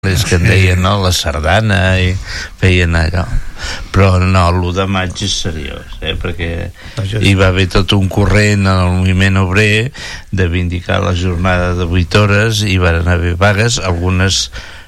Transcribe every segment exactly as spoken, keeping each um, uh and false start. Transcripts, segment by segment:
és que en deien, no, la sardana, i feien allò. Però no, l'u de maig és seriós, eh, perquè hi va haver tot un corrent en el moviment obrer de vindicar la jornada de vuit hores, i van haver vagues, algunes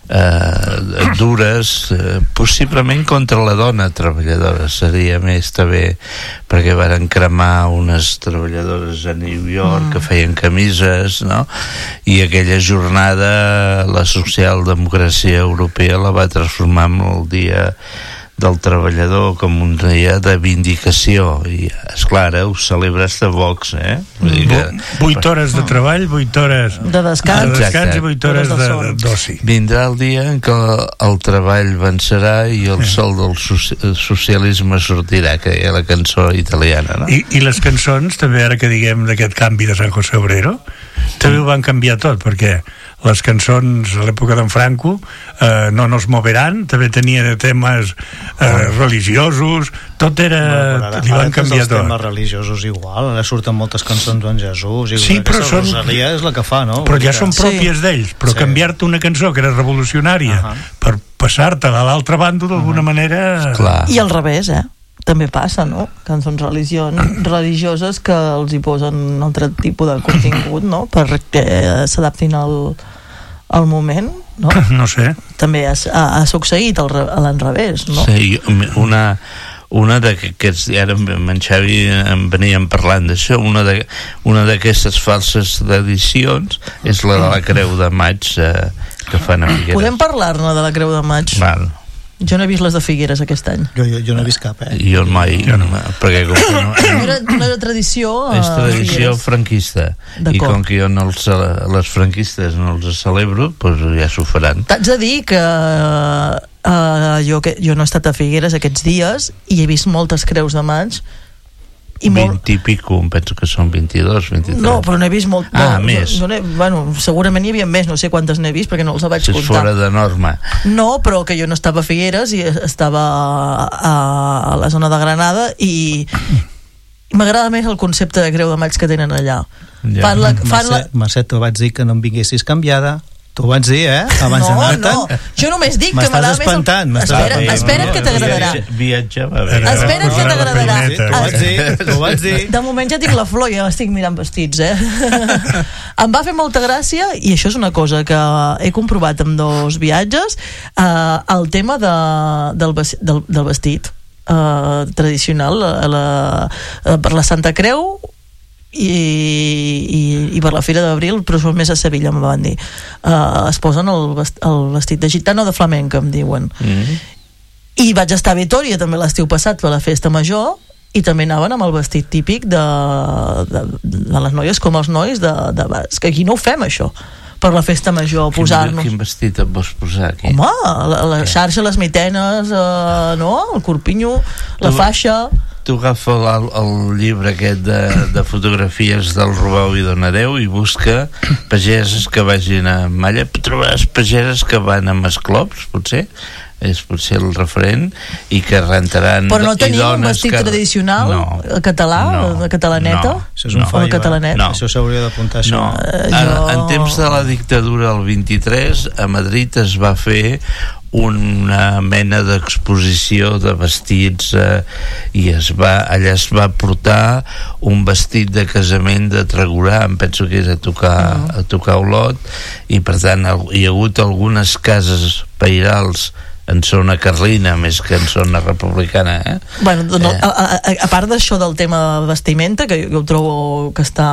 eh, dures, eh, possiblement contra la dona treballadora, seria més també, perquè van cremar unes treballadores a New York mm. que feien camises, no? I aquella jornada la socialdemocràcia europea la va transformar en el dia del treballador com un dia de vindicació, i esclar, eh, ho celebres de Vox, eh? Vull dir que, vuit hores de treball, vuit hores de descans, de descans i vuit hores de, d'oci. Vindrà el dia en què el treball vencerà i el sol del socialisme sortirà, que hi ha la cançó italiana, no? I, i les cançons, també, ara que diguem d'aquest canvi de San José Obrero, també ho van canviar tot, perquè les cançons a l'època d'en Franco eh, no nos moveran, també tenia temes eh, religiosos, tot era... Bueno, ara, li van ara canviar tot. Els temes religiosos igual, ara surten moltes cançons d'en Jesús, i sí, però són... Rosalia és la que fa, no? Però ja són pròpies sí. d'ells, però sí. canviar-te una cançó que era revolucionària uh -huh. per passar-te a l'altra banda d'alguna uh -huh. manera... Clar. I al revés, eh? També passa, no? Cançons religions, religioses que els hi posen un altre tipus de contingut, no? Perquè s'adaptin al, al moment, no? No sé. També ha, ha succeït al, a l'enrevés, no? Sí, una... una d'aquests, ara en Xavi en veníem parlant d'això, una de, una d'aquestes falses edicions és la de la Creu de Maig eh, que fan a Figueres. Podem parlar-ne de la Creu de Maig? Val. Jo no he vist les de Figueres aquest any. Jo, jo, jo no he vist cap, eh? Jo mai, jo no. perquè com que no... no, era, no era tradició... És tradició franquista. I com que jo no els, les franquistes no els celebro, doncs ja s'ho faran. T'haig de dir que uh, jo, que jo no he estat a Figueres aquests dies i he vist moltes creus de maig i molt... vint i pico, em penso que són vint-i-dos, vint-i-tres. No, però n'he vist molt... Ah, no, més. No, no bueno, segurament hi havia més, no sé quantes n'he vist perquè no els vaig si comptar. És fora de norma. No, però que jo no estava a Figueres i estava a, a la zona de Granada i m'agrada més el concepte de Creu de Maig que tenen allà. Ja. Fan la, fan la... Mercè, t'ho vaig dir que no em vinguessis canviada. T'ho vaig dir, eh? Abans no, d'anar-te'n. no, jo només dic que m'agrada més... Espantant, el... Espera, espera't que t'agradarà. Viatge va bé. Espera't que t'agradarà. T'ho vaig dir, t'ho vaig dir. De moment ja tinc la flor i ja estic mirant vestits, eh? Em va fer molta gràcia, i això és una cosa que he comprovat amb dos viatges, eh, el tema de, del, del, del vestit eh, tradicional a la, a, per la Santa Creu I, i, i per la Fira d'Abril, però són més a Sevilla, em van dir. Uh, es posen el, vest, el vestit de gitano de flamenca, em diuen. Mm-hmm. I vaig estar a Vitòria també l'estiu passat per la festa major i també anaven amb el vestit típic de, de, de les noies com els nois de, de Bas, que aquí no ho fem, això, per la festa major, posar-nos... Quin vestit et vols posar aquí? Home, la, la xarxa, les mitenes, uh, no? El corpinyo, la faixa... Tu agafa el, el llibre aquest de, de fotografies del Robau i Donadeu i busca pageses que vagin a malla, trobaràs pageses que van amb esclops, potser és potser el referent, i que rentaran... Però no tenim un vestit que... tradicional no, català, no, catalaneta? No, això és un no, fallo, catalanet. No. Això s'hauria d'apuntar, això. No. Uh, jo... en, en temps de la dictadura del vint-i-tres, a Madrid es va fer una mena d'exposició de vestits eh, i es va, allà es va portar un vestit de casament de Tregurà, em penso que és a tocar, uh-huh. a tocar Olot, i per tant hi ha hagut algunes cases pairals en zona carlina més que en zona republicana, eh? Bueno, no, eh. A, a, a part d'això del tema vestimenta, que jo, jo trobo que està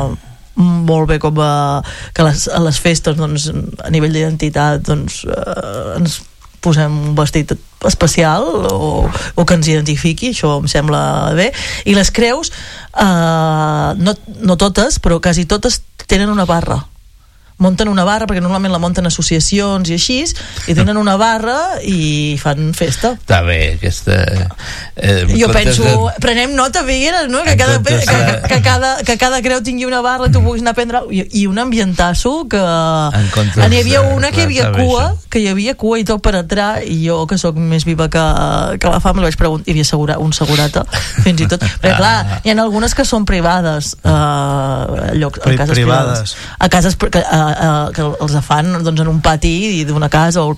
molt bé, com a, que les, a les festes, doncs, a nivell d'identitat, doncs, eh, ens posem un vestit especial o, o que ens identifiqui, això em sembla bé. I les creus, eh, no, no totes, però quasi totes tenen una barra. Munten una barra, perquè normalment la munten associacions i així, i tenen una barra i fan festa. Està bé, aquesta... Eh, jo penso, de... prenem nota, Figueres, no? Que cada, que, que, que, cada, que cada creu tingui una barra, tu puguis anar a prendre... I, i un ambientasso que... N'hi havia una que hi havia cua, que hi havia cua i tot per entrar, i jo, que sóc més viva que, que la fam, li vaig preguntar, hi havia segura, un segurata, fins i tot. Perquè, clar, hi ha algunes que són privades, eh, a llocs, a cases privades. A cases... A eh, que els fan doncs, en un pati d'una casa o